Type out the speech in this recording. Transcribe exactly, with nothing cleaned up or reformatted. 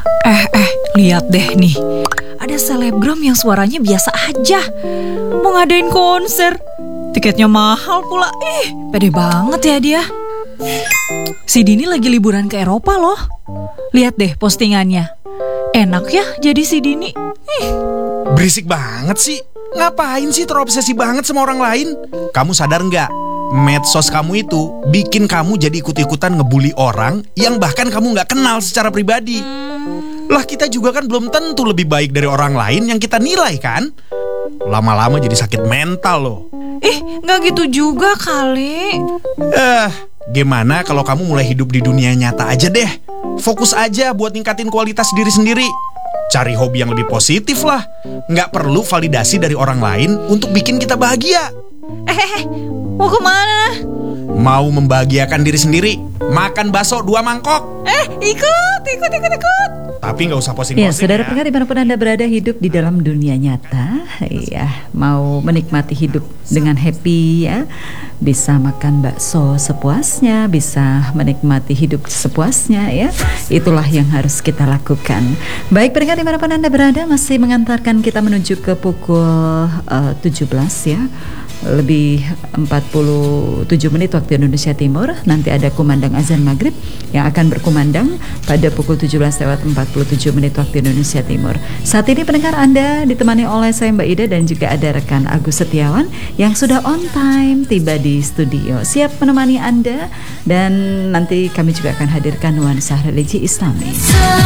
Eh, eh, lihat deh nih. Ada selebgram yang suaranya biasa aja. Mau ngadain konser. Tiketnya mahal pula. Ih, pede banget ya dia. Si Dini lagi liburan ke Eropa loh. Lihat deh postingannya. Enak ya jadi si Dini. Ih. Berisik banget sih. Ngapain sih terobsesi banget sama orang lain? Kamu sadar nggak? Medsos kamu itu bikin kamu jadi ikut-ikutan ngebully orang yang bahkan kamu nggak kenal secara pribadi. Lah kita juga kan belum tentu lebih baik dari orang lain yang kita nilai kan? Lama-lama jadi sakit mental loh. Ih, nggak gitu juga kali. Eh, gimana kalau kamu mulai hidup di dunia nyata aja deh. Fokus aja buat ningkatin kualitas diri sendiri. Cari hobi yang lebih positif lah. Nggak perlu validasi dari orang lain untuk bikin kita bahagia. Eh, eh, mau kemana? Mau membahagiakan diri sendiri. Makan bakso dua mangkok. Eh, ikut, ikut, ikut, ikut. Tapi nggak usah posting-posting Ya, saudara ya. pendengar dimanapun Anda berada hidup di dalam dunia nyata, ya, mau menikmati hidup dengan happy ya, bisa makan bakso sepuasnya, bisa menikmati hidup sepuasnya ya, itulah yang harus kita lakukan. Baik pendengar dimanapun Anda berada, masih mengantarkan kita menuju ke pukul uh, tujuh belas ya. Lebih empat puluh tujuh menit waktu Indonesia Timur. Nanti ada kumandang azan maghrib yang akan berkumandang pada pukul tujuh belas lewat empat puluh tujuh menit waktu Indonesia Timur. Saat ini pendengar Anda ditemani oleh saya Mbak Ida dan juga ada rekan Agus Setiawan yang sudah on time tiba di studio, siap menemani Anda. Dan nanti kami juga akan hadirkan nuansa religi Islami.